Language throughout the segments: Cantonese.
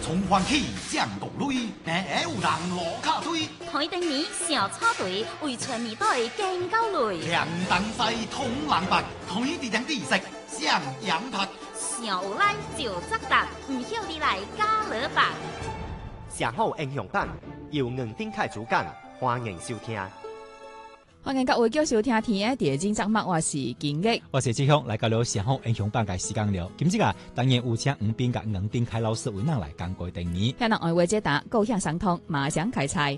從環起將國壘，有人落卡推。 台頂面小草隊為全面隊競交累。 兩等西通冷白，台地兩地色相養拍。 小來就則達，唔曉你來加勒白。 上好英雄版由吳丁凱主講，歡迎收聽。 歡迎各位繼續收聽天嘅第二集節目，我是金玉， 我是志雄，來到了上好英雄版嘅時間了。今日啊，當然有請吳斌甲吳丁凱老師為咱來講過定義。 聽人愛話解答，高興相通，馬上開菜。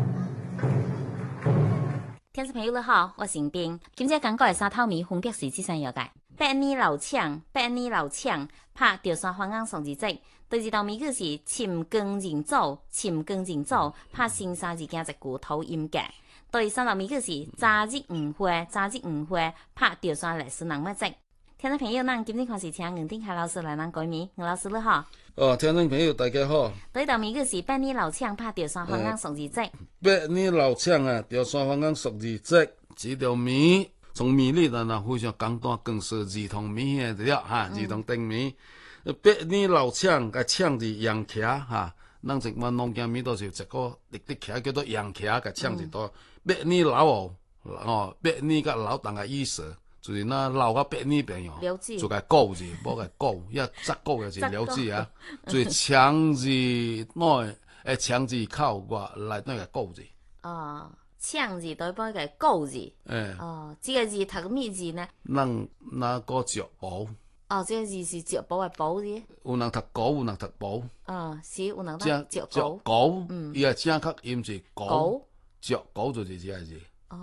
聽眾朋友你好，我是吳斌，今日講過嘅沙透米分別是這三樣嘅。百年老搶，拍掉山花硬雙字跡。第二道米佢是潛耕人祖，拍先生字鏡一骨頭音嘅。第三道米佢是早日誤會，拍掉山歷史人物跡。聽眾朋友，咱今日開始請吳丁凱老師來咱改名，吳老師你好。 聽眾朋友大家好。 第一道米佢是百年老搶，拍掉山花硬雙字跡。 百年老搶啊，掉山花硬雙字跡，這道米從米粒呢非常簡單，更是兒童米嘅料哈，兒童丁米。百年老搶個搶字羊騎哈，咱食灣農家米都是一個直直騎叫做羊騎個搶字多。百年老哦，百年個老當個意思，就是那老個百年朋友，就個高字，冇個高，一隻高嘅是了字啊，所以搶字內搶字靠過來那個高字。 哦。搶字代表個高字，哦，這個字讀個咩字呢？ 咱那個腳寶， 哦，這個字是腳寶嘅寶字。有人讀高，有人讀寶。 是有人讀腳寶。 高，伊個正確音是高，腳寶就是這個字。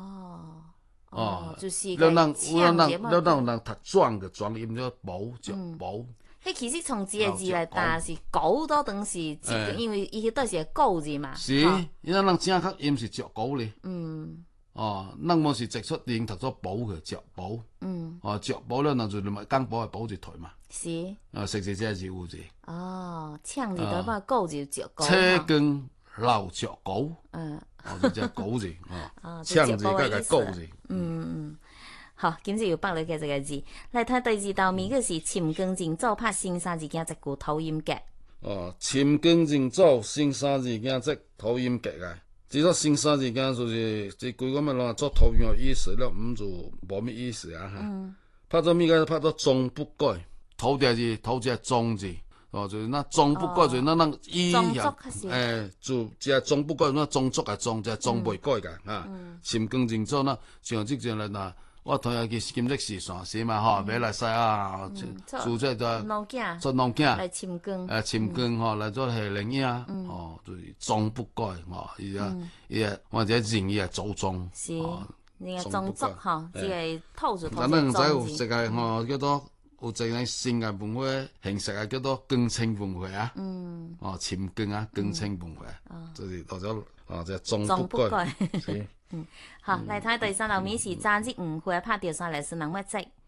就是個搶字嘛。有人讀壯嘅壯音叫寶，腳寶。 迄其實從這個字來打是高多等是，因為伊都是個高字嘛。 是，因為人正確音是腳高咧。咱冇是直出音讀咗寶嘅腳寶。腳寶咧，那就咪講寶係寶字台嘛。 是。 食這字有字。 搶字代表高字腳高。 車耕老腳高。就只高字。搶字加個高字。 好，今次又北嚟嘅這個字，來睇第二道米嘅是潛耕人祖，拍先生字鏡一句頭音格。 潛耕人祖，先生字鏡即頭音格嘅。只咗先生字鏡就是這句咁樣攞做頭音嘅意思了，唔就冇咩意思啊。拍咗米嘅拍咗終不改，頭字係終字，就是那終不改就那意樣，就只係終不改，那終足係終，就係終未改嘅。潛耕人祖呢，像即種嚟嗱。我同佢今日時尚時嘛嗬，買來曬啊，做即係做農囝來潛耕， 潛耕嗬來做係領養，就是種不改伊或者人伊係祖宗， 是，你個種族嗬，即係透出咱唔使有一個嗬叫做有一個新嘅文化形式啊，叫做耕青文化啊，潛耕啊，耕青文化，就是或者即係種不改。 好，嚟睇第三道米是早日誤會，拍掉山歷史人物跡。